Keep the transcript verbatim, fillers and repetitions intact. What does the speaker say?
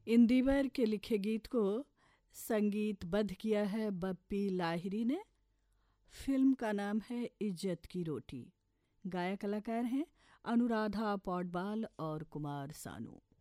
इंदिवर के लिखे गीत को संगीतबद्ध किया है बप्पी लाहिरी ने। फिल्म का नाम है इज्जत की रोटी। गायक कलाकार हैं अनुराधा पौडवाल और कुमार सानू।